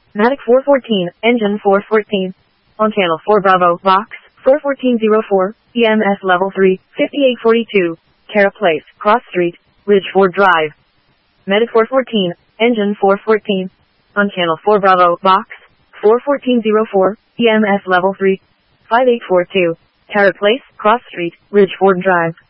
Matic 414, engine 414. On channel 4 Bravo, box, 41404, EMS level 3, 5842, Cara Place, Cross Street, Ridgeford Drive. Medic 414, engine 414. On channel 4 Bravo, box, 41404, EMS level 3, 5842, Cara Place, Cross Street, Ridgeford Drive.